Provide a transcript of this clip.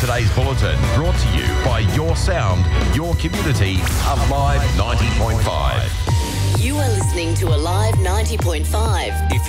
today's bulletin, brought to you by Your Sound, Your Community, Alive 90.5. You are listening to Alive 90.5.